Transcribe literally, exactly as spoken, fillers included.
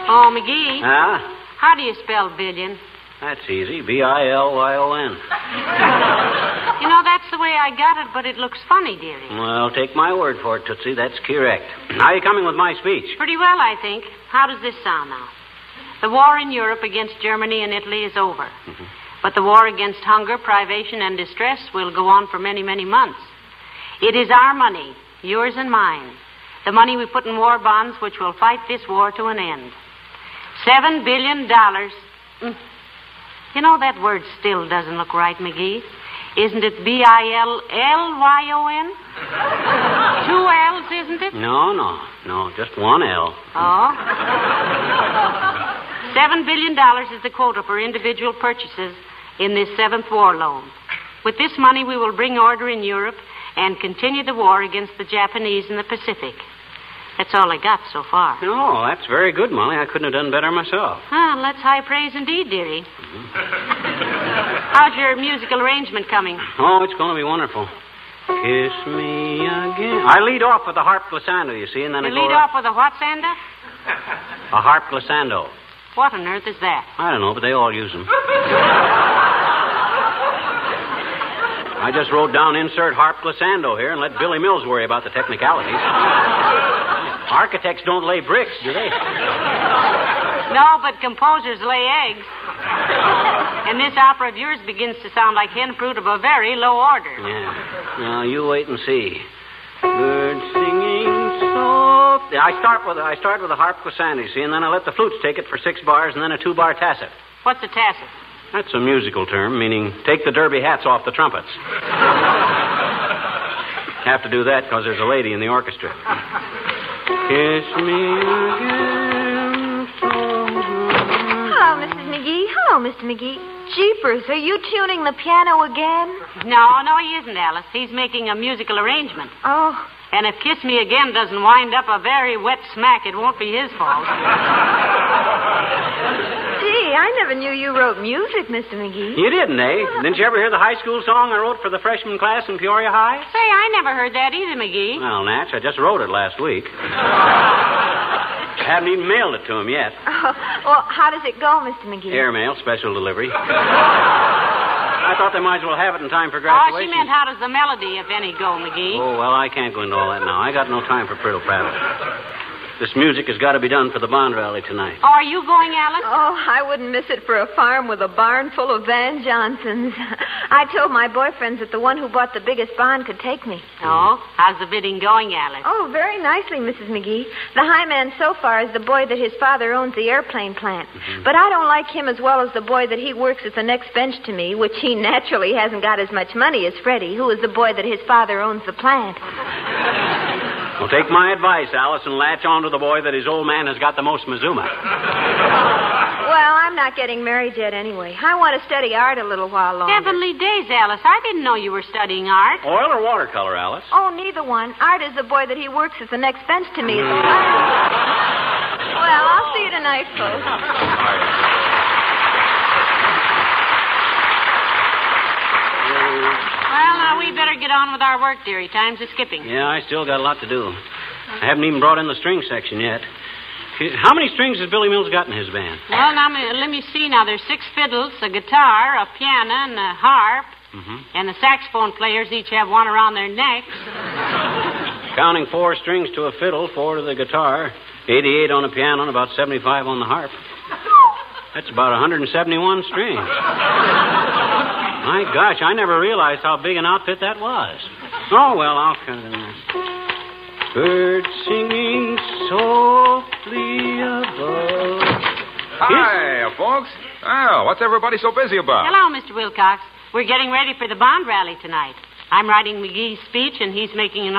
Oh, McGee. Huh? How do you spell billion? That's easy. B I L Y O N. You know, that's the way I got it, but it looks funny, dearie. Well, take my word for it, Tootsie. That's correct. How are you coming with my speech? Pretty well, I think. How does this sound now? The war in Europe against Germany and Italy is over. Mm-hmm. But the war against hunger, privation, and distress will go on for many, many months. It is our money, yours and mine, the money we put in war bonds which will fight this war to an end. Seven billion dollars. Mm. You know, that word still doesn't look right, McGee. Isn't it B I L L Y O N? Two L's, isn't it? No, no, no, just one L. Oh? Seven billion dollars is the quota for individual purchases in this seventh war loan. With this money, we will bring order in Europe and continue the war against the Japanese in the Pacific. That's all I got so far. No, that's very good, Molly. I couldn't have done better myself. Well, that's high praise indeed, dearie. Mm-hmm. How's your musical arrangement coming? Oh, it's going to be wonderful. Kiss me again. I lead off with the harp glissando, you see, and then you I go... lead off with a what, Sanda? A harp glissando. What on earth is that? I don't know, but they all use them. I just wrote down insert harp glissando here and let Billy Mills worry about the technicalities. Architects don't lay bricks, do they? No, but composers lay eggs. And this opera of yours begins to sound like hen fruit of a very low order. Yeah. Now, you wait and see. Bird singing soft. I start with I start with a harp glissando, see, and then I let the flutes take it for six bars and then a two-bar tacet. What's a tacet? That's a musical term, meaning take the derby hats off the trumpets. Have to do that because there's a lady in the orchestra. Kiss me again. Hello, Missus McGee. Hello, Mister McGee. Jeepers, are you tuning the piano again? No, no, he isn't, Alice. He's making a musical arrangement. Oh. And if Kiss Me Again doesn't wind up a very wet smack, it won't be his fault. Gee, I never knew you wrote music, Mister McGee. You didn't, eh? Didn't you ever hear the high school song I wrote for the freshman class in Peoria High? Say, I never heard that either, McGee. Well, Natch, I just wrote it last week. I haven't even mailed it to him yet. Oh, well, how does it go, Mister McGee? Airmail, special delivery. I thought they might as well have it in time for graduation. Oh, she meant how does the melody, if any, go, McGee? Oh, well, I can't go into all that now. I got no time for prittle prattle. This music has got to be done for the bond rally tonight. Oh, are you going, Alice? Oh, I wouldn't miss it for a farm with a barn full of Van Johnsons. I told my boyfriends that the one who bought the biggest bond could take me. Oh, how's the bidding going, Alice? Oh, very nicely, Missus McGee. The high man so far is the boy that his father owns the airplane plant. Mm-hmm. But I don't like him as well as the boy that he works at the next bench to me, which he naturally hasn't got as much money as Freddie, who is the boy that his father owns the plant. Well, take my advice, Alice, and latch on to the boy that his old man has got the most Mazuma. Well, I'm not getting married yet anyway. I want to study art a little while longer. Heavenly days, Alice. I didn't know you were studying art. Oil or watercolor, Alice? Oh, neither one. Art is the boy that he works at the next bench to me. Well, I'll see you tonight, folks. Well, now we better get on with our work, dearie. Time's a skipping. Yeah, I still got a lot to do. I haven't even brought in the string section yet. How many strings has Billy Mills got in his band? Well, now, let me see. Now, there's six fiddles, a guitar, a piano, and a harp. Mm-hmm. And the saxophone players each have one around their necks. Counting four strings to a fiddle, four to the guitar, eighty-eight on the piano, and about seventy-five on the harp. That's about one hundred seventy-one strings. My gosh, I never realized how big an outfit that was. Oh, well, I'll cut it in there. Birds singing softly above. Hi, folks. Oh, what's everybody so busy about? Hello, Mister Wilcox. We're getting ready for the bond rally tonight. I'm writing McGee's speech, and he's making an